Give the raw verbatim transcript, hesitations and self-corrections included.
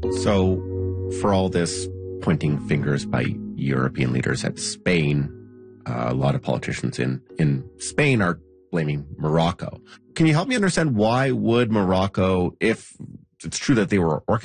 So, for all this pointing fingers by European leaders at Spain, uh, a lot of politicians in, in Spain are blaming Morocco. Can you help me understand why would Morocco, if it's true that they were orchestrating